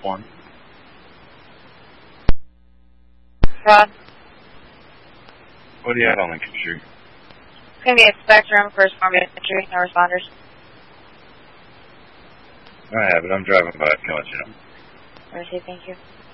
1. Rod. What do you have on Lincoln Street? It's going to be a Spectrum, first form entry, no responders. I have it. I'm driving by. Can let you know. Mercy, thank you.